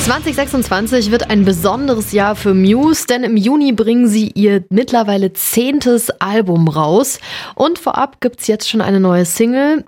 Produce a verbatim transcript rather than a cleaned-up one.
zwanzig sechsundzwanzig wird ein besonderes Jahr für Muse, denn im Juni bringen sie ihr mittlerweile zehntes Album raus. Und vorab gibt's jetzt schon eine neue Single.